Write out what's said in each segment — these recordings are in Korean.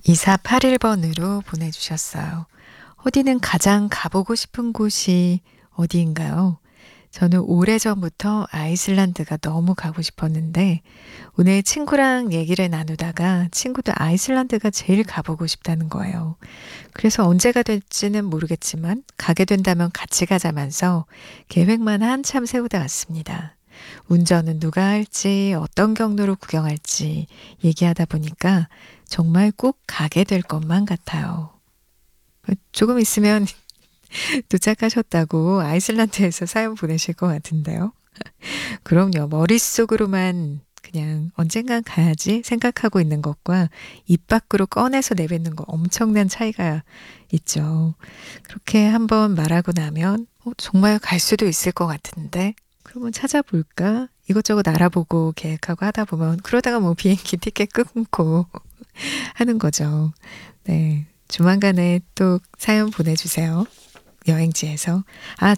2481번으로 보내주셨어요. 호디는 가장 가보고 싶은 곳이 어디인가요? 저는 오래전부터 아이슬란드가 너무 가고 싶었는데 오늘 친구랑 얘기를 나누다가 친구도 아이슬란드가 제일 가보고 싶다는 거예요. 그래서 언제가 될지는 모르겠지만 가게 된다면 같이 가자면서 계획만 한참 세우다 왔습니다. 운전은 누가 할지, 어떤 경로로 구경할지 얘기하다 보니까 정말 꼭 가게 될 것만 같아요. 조금 있으면 도착하셨다고 아이슬란드에서 사연 보내실 것 같은데요. 그럼요. 머릿속으로만 그냥 언젠간 가야지 생각하고 있는 것과 입 밖으로 꺼내서 내뱉는 거 엄청난 차이가 있죠. 그렇게 한번 말하고 나면 정말 갈 수도 있을 것 같은데 그러면 찾아볼까? 이것저것 알아보고 계획하고 하다 보면 그러다가 뭐 비행기 티켓 끊고 하는 거죠. 네. 조만간에 또 사연 보내주세요. 여행지에서. 아,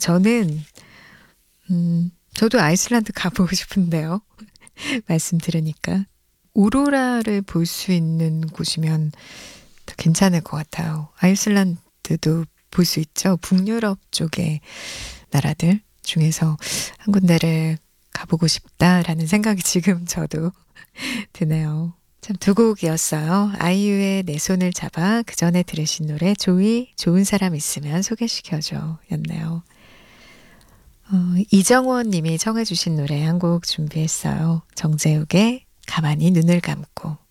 저도 아이슬란드 가보고 싶은데요. 말씀 들으니까. 오로라를 볼 수 있는 곳이면 더 괜찮을 것 같아요. 아이슬란드도 볼 수 있죠. 북유럽 쪽의 나라들 중에서 한 군데를 가보고 싶다라는 생각이 지금 저도 드네요. 참 두 곡이었어요. 아이유의 내 손을 잡아 그 전에 들으신 노래 조이 좋은 사람 있으면 소개시켜줘 였네요. 이정원 님이 청해 주신 노래 한 곡 준비했어요. 정재욱의 가만히 눈을 감고.